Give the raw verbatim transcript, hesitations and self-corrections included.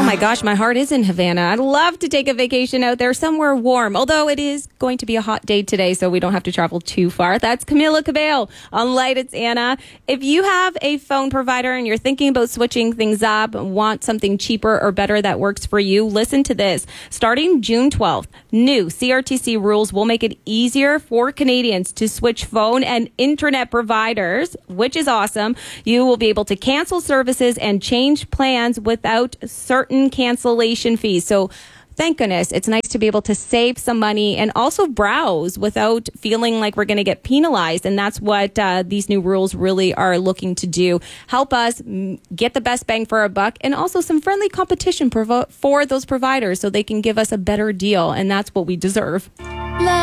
my gosh, my heart is in Havana. I'd love to take a vacation out there somewhere warm, although it is going to be a hot day today, so we don't have to travel too far. That's Camila Cabello on Light. It's Anna. If you have a phone provider and you're thinking about switching things up, want something cheaper or better that works for you, listen to this. Starting June twelfth, new C R T C rules will make it easier for Canadians to switch phone and internet providers, which is awesome. You will be able to cancel services and change plans without certain cancellation fees. So thank goodness it's nice to be able to save some money and also browse without feeling like we're going to get penalized. And that's what uh, these new rules really are looking to do. Help us get the best bang for our buck and also some friendly competition provo- for those providers so they can give us a better deal. And that's what we deserve.